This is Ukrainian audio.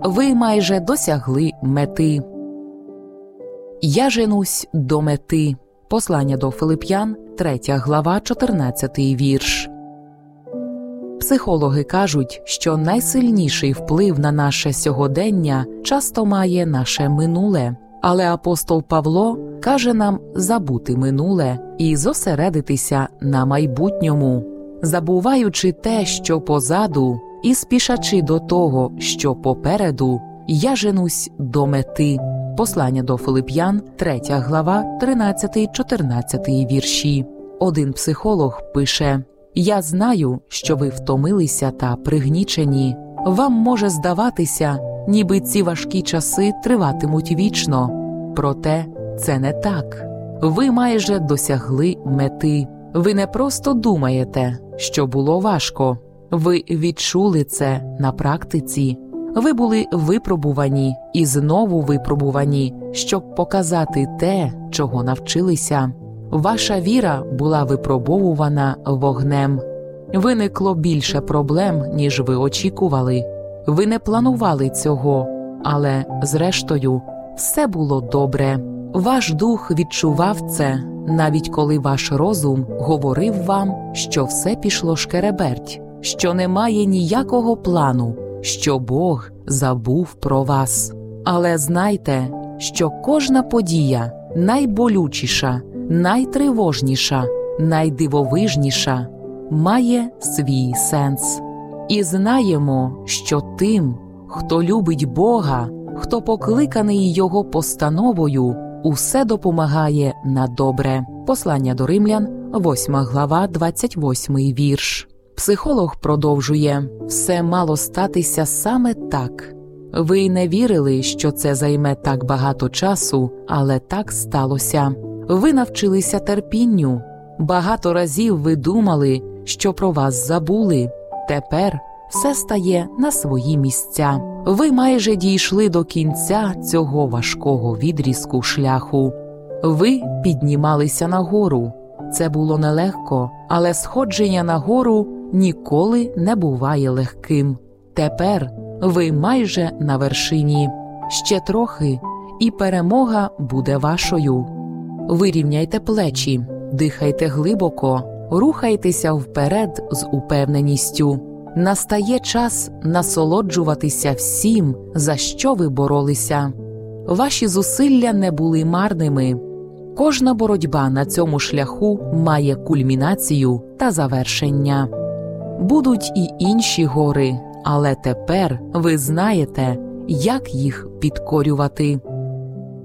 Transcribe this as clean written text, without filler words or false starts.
ви майже досягли мети. Я женусь до мети. Послання до Филип'ян, 3 глава, 14 вірш. Психологи кажуть, що найсильніший вплив на наше сьогодення часто має наше минуле. Але апостол Павло каже нам забути минуле і зосередитися на майбутньому, забуваючи те, що позаду, і спішачи до того, що попереду, я женусь до мети. Послання до Филип'ян, 3 глава, 13-14 вірші. Один психолог пише: «Я знаю, що ви втомилися та пригнічені. Вам може здаватися, ніби ці важкі часи триватимуть вічно. Проте це не так. Ви майже досягли мети. Ви не просто думаєте, що було важко. Ви відчули це на практиці. Ви були випробувані і знову випробувані, щоб показати те, чого навчилися. Ваша віра була випробовувана вогнем. Виникло більше проблем, ніж ви очікували. Ви не планували цього, але, зрештою, все було добре. Ваш дух відчував це, навіть коли ваш розум говорив вам, що все пішло шкереберть, що немає ніякого плану, що Бог забув про вас. Але знайте, що кожна подія найболючіша, найтривожніша, найдивовижніша має свій сенс. І знаємо, що тим, хто любить Бога, хто покликаний Його постановою, усе допомагає на добре. Послання до Римлян, 8 глава, 28 вірш. Психолог продовжує: «Все мало статися саме так. Ви не вірили, що це займе так багато часу, але так сталося. Ви навчилися терпінню. Багато разів ви думали, що про вас забули. Тепер все стає на свої місця. Ви майже дійшли до кінця цього важкого відрізку шляху. Ви піднімалися нагору. Це було нелегко, але сходження нагору ніколи не буває легким. Тепер ви майже на вершині. Ще трохи, і перемога буде вашою. Вирівняйте плечі, дихайте глибоко, рухайтеся вперед з упевненістю. Настає час насолоджуватися всім, за що ви боролися. Ваші зусилля не були марними. Кожна боротьба на цьому шляху має кульмінацію та завершення. Будуть і інші гори, але тепер ви знаєте, як їх підкорювати.